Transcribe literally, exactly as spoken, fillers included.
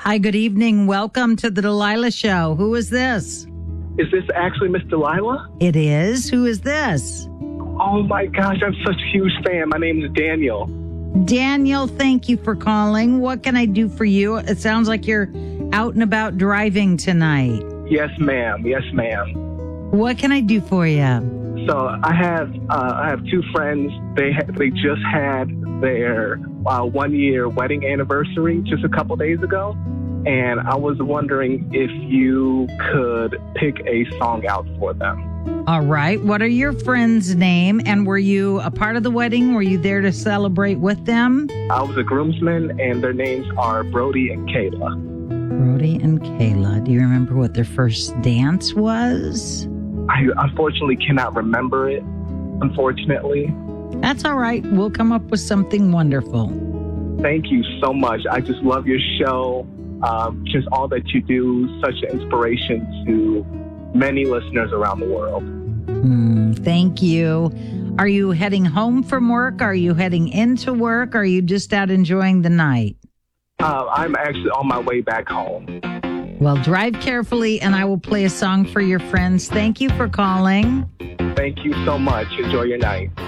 Hi, good evening. Welcome to the Delilah Show. Who is this? Is this actually Miss Delilah? It is. Who is this? Oh my gosh, I'm such a huge fan. My name is Daniel. Daniel, thank you for calling. What can I do for you? It sounds like you're out and about driving tonight. Yes, ma'am. Yes, ma'am. What can I do for you? So I have uh, I have two friends. They ha- they just had their uh, one year wedding anniversary just a couple days ago, and I was wondering if you could pick a song out for them. All right. What are your friends' name? And were you a part of the wedding? Were you there to celebrate with them? I was a groomsman, and their names are Brody and Kayla. Brody and Kayla. Do you remember what their first dance was? I unfortunately cannot remember it, unfortunately. That's all right. We'll come up with something wonderful. Thank you so much. I just love your show. Um, just all that you do, such an inspiration to many listeners around the world. Mm, thank you. Are you heading home from work? Are you heading into work? Are you just out enjoying the night? Uh, I'm actually on my way back home. Well, drive carefully, and I will play a song for your friends. Thank you for calling. Thank you so much. Enjoy your night.